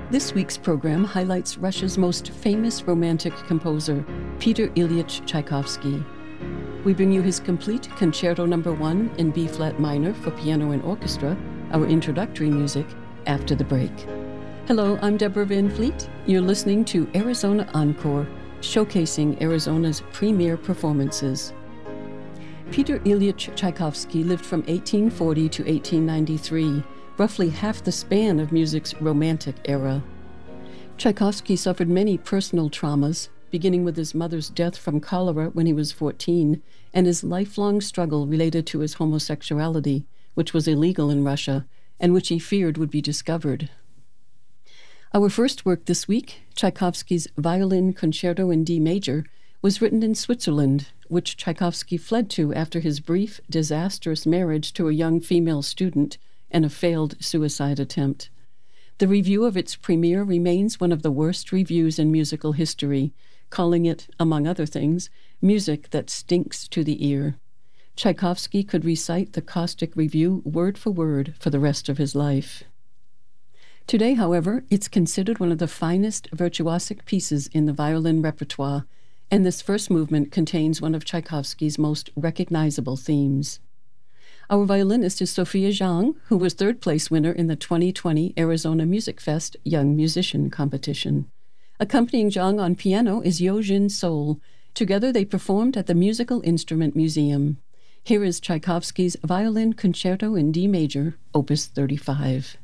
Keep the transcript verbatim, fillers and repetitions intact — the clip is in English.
This week's program highlights Russia's most famous romantic composer, Peter Ilyich Tchaikovsky. We bring you his complete Concerto Number One in B-flat minor for piano and orchestra, our introductory music, after the break. Hello, I'm Deborah Van Fleet. You're listening to Arizona Encore, showcasing Arizona's premier performances. Peter Ilyich Tchaikovsky lived from eighteen forty to eighteen ninety-three, roughly half the span of music's romantic era. Tchaikovsky suffered many personal traumas, beginning with his mother's death from cholera when he was fourteen, and his lifelong struggle related to his homosexuality, which was illegal in Russia, and which he feared would be discovered. Our first work this week, Tchaikovsky's Violin Concerto in D major, was written in Switzerland, which Tchaikovsky fled to after his brief, disastrous marriage to a young female student and a failed suicide attempt. The review of its premiere remains one of the worst reviews in musical history, calling it, among other things, music that stinks to the ear. Tchaikovsky could recite the caustic review word for word for the rest of his life. Today, however, it's considered one of the finest virtuosic pieces in the violin repertoire, and this first movement contains one of Tchaikovsky's most recognizable themes. Our violinist is Sophia Zhang, who was third place winner in the twenty twenty Arizona Music Fest Young Musician Competition. Accompanying Zhang on piano is Yojin Sol. Together they performed at the Musical Instrument Museum. Here is Tchaikovsky's Violin Concerto in D major, Opus thirty-five.